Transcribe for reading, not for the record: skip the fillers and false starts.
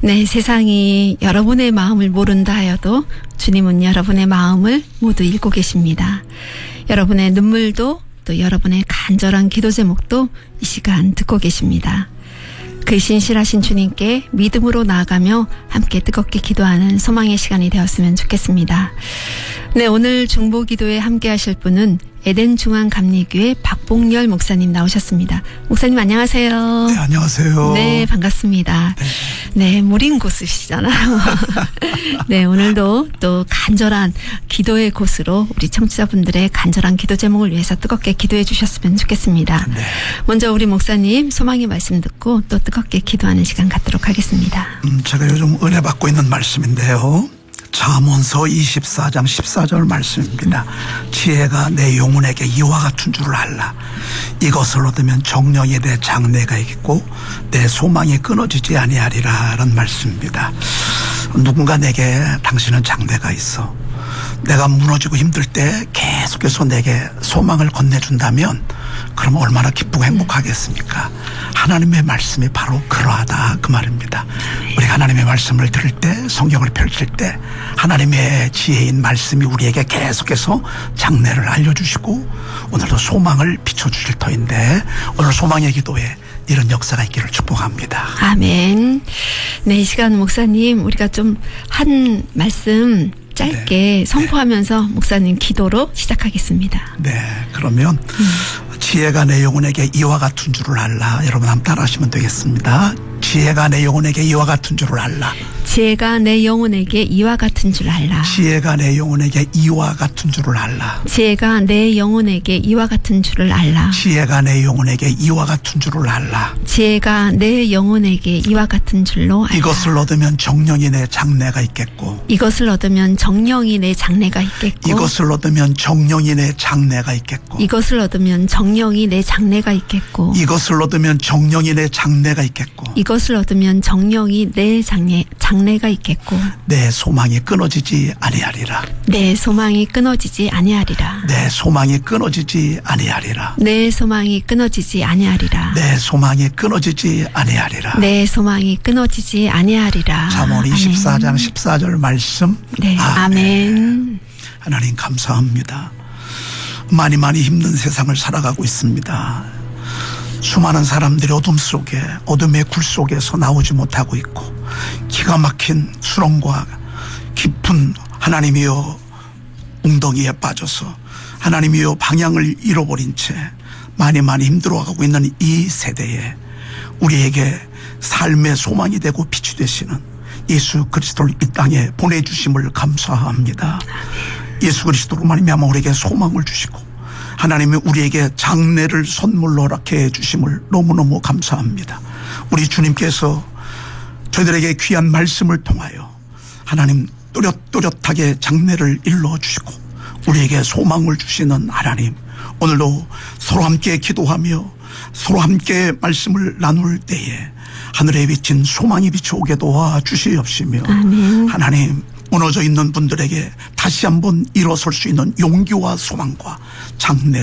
네, 세상이 여러분의 마음을 모른다 하여도 주님은 여러분의 마음을 모두 읽고 계십니다. 여러분의 눈물도 또 여러분의 간절한 기도 제목도 이 시간 듣고 계십니다. 그 신실하신 주님께 믿음으로 나아가며 함께 뜨겁게 기도하는 소망의 시간이 되었으면 좋겠습니다. 네, 오늘 중보기도에 함께 하실 분은 에덴 중앙감리교회 박봉열 목사님 나오셨습니다. 목사님 안녕하세요. 네, 안녕하세요. 네, 반갑습니다. 네, 무린 곳이시잖아요. 네, 오늘도 또 간절한 기도의 곳으로 우리 청취자분들의 간절한 기도 제목을 위해서 뜨겁게 기도해 주셨으면 좋겠습니다. 네. 먼저 우리 목사님 소망의 말씀 듣고 또 뜨겁게 기도하는 시간 갖도록 하겠습니다. 제가 요즘 은혜 받고 있는 말씀인데요. 잠언서 24장 14절 말씀입니다. 지혜가 내 영혼에게 이와 같은 줄을 알라. 이것을 얻으면 정령이 내 장래가 있고 내 소망이 끊어지지 아니하리라 라는 말씀입니다. 누군가 내게 당신은 장래가 있어. 내가 무너지고 힘들 때 계속해서 내게 소망을 건네준다면 그럼 얼마나 기쁘고 행복하겠습니까? 하나님의 말씀이 바로 그러하다 그 말입니다. 우리가 하나님의 말씀을 들을 때, 성경을 펼칠 때 하나님의 지혜인 말씀이 우리에게 계속해서 장래를 알려주시고 오늘도 소망을 비춰주실 터인데 오늘 소망의 기도에 이런 역사가 있기를 축복합니다. 아멘. 네, 이 시간 목사님 우리가 좀 한 말씀 짧게 선포하면서 목사님 기도로 시작하겠습니다. 네, 그러면 지혜가 내 영혼에게 이와 같은 줄을 알라. 여러분 한번 따라하시면 되겠습니다. 지혜가 내 영혼에게 이와 같은 줄을 알라. 지혜가 내 영혼에게 이와 같은 줄 알라. 지혜가 내 영혼에게 이와 같은 줄을 알라. 지혜가 내 영혼에게 이와 같은 줄을 알라. 지혜가 내 영혼에게 이와 같은 줄을 알라. 지혜가 내 영혼에게 이와 같은 줄로 알라. 이것을 얻으면 정령이 내 장래가 있겠고. 이것을 얻으면 정령이 내 장래가 있겠고. 이것을 얻으면 정령이 내 장래가 있겠고. 이것을 얻으면 정령이 내 장래가 있겠고. 이것을 얻으면 정령이 내 장래가 있겠고. 이것을 얻으면 정령이 내 장래가 있겠고. 내 소망이 끊어지지 아니하리라. 내 소망이 끊어지지 아니하리라. 내 소망이 끊어지지 아니하리라. 내 소망이 끊어지지 아니하리라. 내 소망이 끊어지지 아니하리라. 내 소망이 끊어지지 아니하리라. 잠언 24장 14절 말씀. 네, 아멘. 하나님 감사합니다. 많이 힘든 세상을 살아가고 있습니다. 수많은 사람들이 어둠 속에, 어둠의 굴 속에서 나오지 못하고 있고 기가 막힌 수렁과 깊은 하나님이여 웅덩이에 빠져서 하나님이여 방향을 잃어버린 채 많이 힘들어가고 있는 이 세대에 우리에게 삶의 소망이 되고 빛이 되시는 예수 그리스도를 이 땅에 보내주심을 감사합니다. 예수 그리스도로 말미암아 우리에게 소망을 주시고 하나님이 우리에게 장래를 선물로 허락해 주심을 너무너무 감사합니다. 우리 주님께서 저희들에게 귀한 말씀을 통하여 하나님 또렷하게 장래를 일러주시고 우리에게 소망을 주시는 하나님, 오늘도 서로 함께 기도하며 서로 함께 말씀을 나눌 때에 하늘에 비친 소망이 비춰오게 도와주시옵시며 아멘. 하나님 무너져 있는 분들에게 다시 한번 일어설 수 있는 용기와 소망과 장래